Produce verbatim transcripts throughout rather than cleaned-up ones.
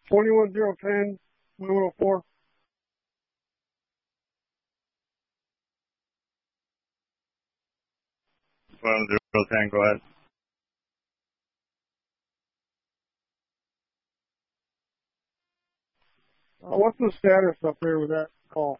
twenty-one zero ten, one oh four. twenty-one zero ten, go ahead. Uh, what's the status up there with that call?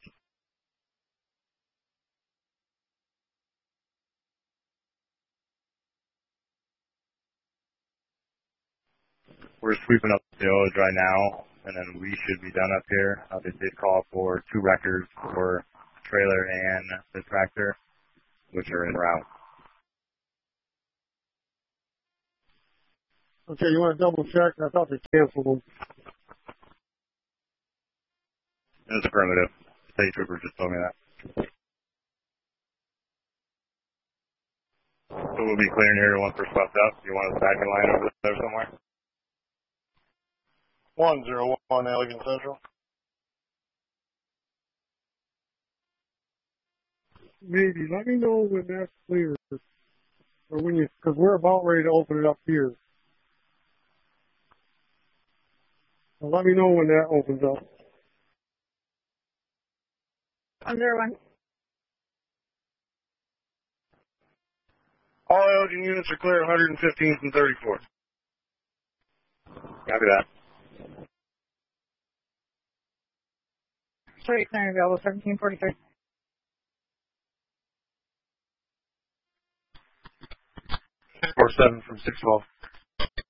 We're sweeping up the O's right now, and then we should be done up here. Uh, they did call for two records for the trailer and the tractor, which are en route. Okay, you want to double check? I thought they canceled them. It's affirmative. State trooper just told me that. So we'll be clearing here once we're swept up. You want us back in line over there somewhere? one zero one, Allegan Central. Maybe. Let me know when that's clear. Or when you, because we're about ready to open it up here. So let me know when that opens up. one zero one. All Elgin units are clear, one fifteenth and thirty-fourth. Copy that. Three clearing available, seventeen forty-three. four seven from six twelve.